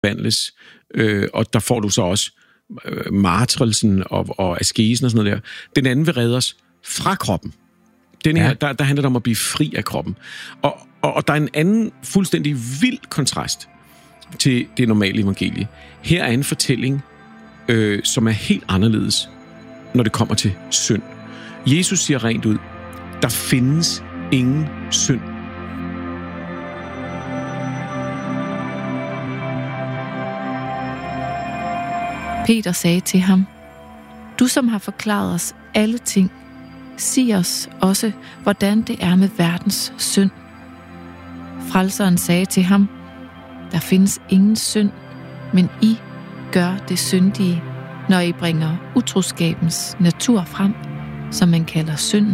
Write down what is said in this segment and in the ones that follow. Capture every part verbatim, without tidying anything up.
forvandles, øh, og der får du så også øh, martrelsen og, og askesen og sådan noget der. Den anden vil redde os fra kroppen. Den her, ja. der, der handler det om at blive fri af kroppen. Og, og, og der er en anden fuldstændig vild kontrast til det normale evangelie. Her er en fortælling, øh, som er helt anderledes, når det kommer til synd. Jesus siger rent ud, der findes ingen synd. Peter sagde til ham, du som har forklaret os alle ting, sig os også, hvordan det er med verdens synd. Frelseren sagde til ham, der findes ingen synd, men I gør det syndige, når I bringer utroskabens natur frem, som man kalder synden.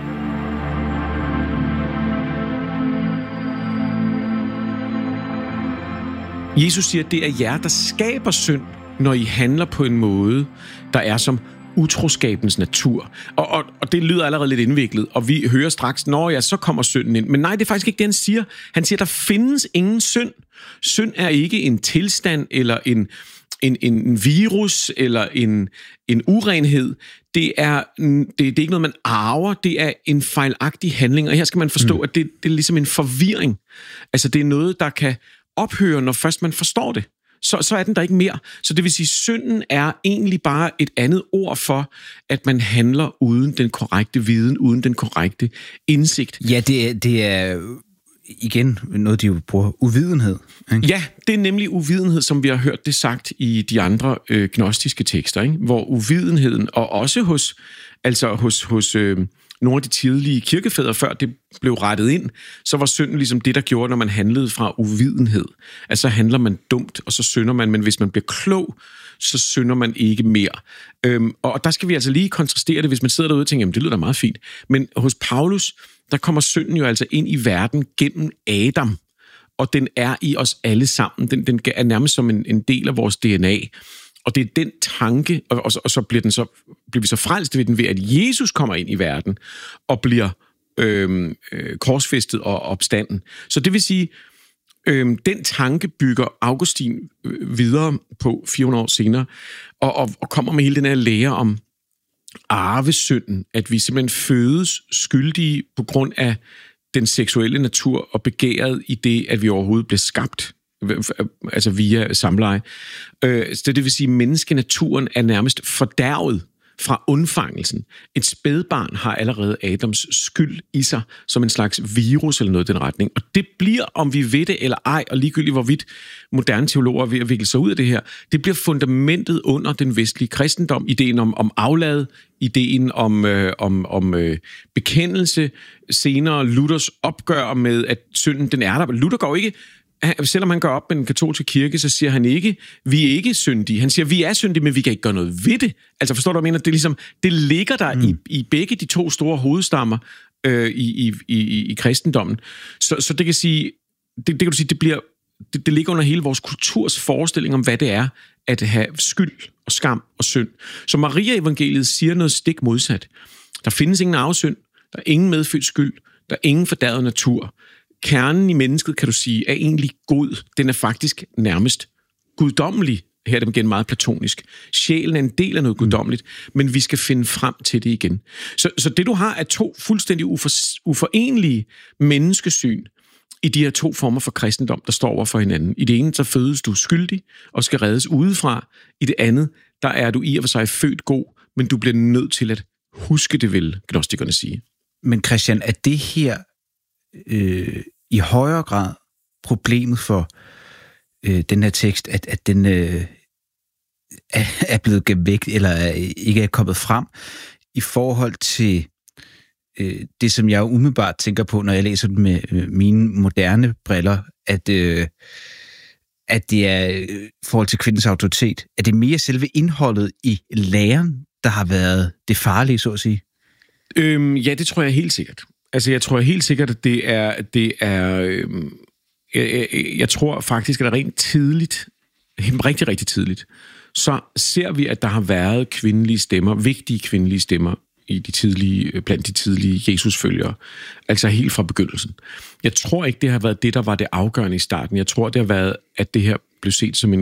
Jesus siger, at det er jer, der skaber synd, når I handler på en måde, der er som utroskabens natur. Og, og, og det lyder allerede lidt indviklet, og vi hører straks, når ja, så kommer synden ind. Men nej, det er faktisk ikke det, han siger. Han siger, der findes ingen synd. Synd er ikke en tilstand, eller en, en, en virus, eller en, en urenhed. Det er, det, det er ikke noget, man arver. Det er en fejlagtig handling. Og her skal man forstå, mm. at det, det er ligesom en forvirring. Altså, det er noget, der kan ophøre, når først man forstår det. Så, så er den der ikke mere. Så det vil sige, synden er egentlig bare et andet ord for, at man handler uden den korrekte viden, uden den korrekte indsigt. Ja, det er, det er igen noget, de jo bruger, uvidenhed. Ikke? Ja, det er nemlig uvidenhed, som vi har hørt det sagt i de andre øh, gnostiske tekster, ikke? Hvor uvidenheden, og også hos, altså hos, hos øh, nogle af de tidlige kirkefædre, før det blev rettet ind, så var synden ligesom det, der gjorde, når man handlede fra uvidenhed. Altså så handler man dumt, og så synder man, men hvis man bliver klog, så synder man ikke mere. Øhm, og der skal vi altså lige kontrastere det, hvis man sidder derude og tænker, jamen det lyder da meget fint. Men hos Paulus, der kommer synden jo altså ind i verden gennem Adam, og den er i os alle sammen. Den, den er nærmest som en, en del af vores D N A. Og det er den tanke, og, og, og så, bliver den så bliver vi så frelst ved den ved, at Jesus kommer ind i verden og bliver øh, øh, korsfæstet og opstanden. Så det vil sige, øh, den tanke bygger Augustin videre på fire hundrede år senere, og, og, og kommer med hele den her lære om arvesynden, at vi simpelthen fødes skyldige på grund af den seksuelle natur og begæret i det, at vi overhovedet bliver skabt, altså via samleje. Så det vil sige, at menneskenaturen er nærmest fordærvet fra undfangelsen. Et spædbarn har allerede Adams skyld i sig, som en slags virus eller noget i den retning. Og det bliver, om vi ved det eller ej, og ligegyldigt hvorvidt moderne teologer vil vikle sig ud af det her, det bliver fundamentet under den vestlige kristendom, ideen om, om aflad, ideen om, øh, om, om øh, bekendelse, senere Luthers opgør med, at synden den er der. Luther går ikke, selvom han går op med den katolske kirke, så siger han ikke, vi er ikke syndige. Han siger, vi er syndige, men vi kan ikke gøre noget ved det. Altså forstår du, hvad jeg mener? Det, er ligesom, det ligger der mm. i, i begge de to store hovedstammer øh, i, i, i, i kristendommen. Så, så det kan sige, det, det kan du sige, det bliver, det, det ligger under hele vores kulturs forestilling om, hvad det er at have skyld og skam og synd. Så Maria-evangeliet siger noget stik modsat. Der findes ingen arvesynd, der er ingen medfødt skyld, der er ingen fordærvet natur. Kernen i mennesket, kan du sige, er egentlig god. Den er faktisk nærmest guddommelig. Her er det igen meget platonisk. Sjælen er en del af noget guddommeligt, men vi skal finde frem til det igen. Så, så det, du har, er to fuldstændig ufor, uforenlige menneskesyn i de her to former for kristendom, der står over for hinanden. I det ene, så fødes du skyldig og skal reddes udefra. I det andet, der er du i og for sig født god, men du bliver nødt til at huske det, vil gnostikerne sige. Men Christian, er det her øh, i højere grad problemet for øh, den her tekst, at, at den øh, er, er blevet gemt væk, eller er, ikke er kommet frem, i forhold til øh, det, som jeg umiddelbart tænker på, når jeg læser den med øh, mine moderne briller, at, øh, at det er i øh, forhold til kvindens autoritet, at det er mere selve indholdet i læren, der har været det farlige, så at sige? Øhm, ja, det tror jeg helt sikkert. Altså, jeg tror helt sikkert, at det er... Det er øhm, jeg, jeg, jeg tror faktisk, at det er rent tidligt, rigtig, rigtig tidligt, så ser vi, at der har været kvindelige stemmer, vigtige kvindelige stemmer, i de tidlige, blandt de tidlige Jesus-følgere. Altså helt fra begyndelsen. Jeg tror ikke, det har været det, der var det afgørende i starten. Jeg tror, det har været, at det her blev set som en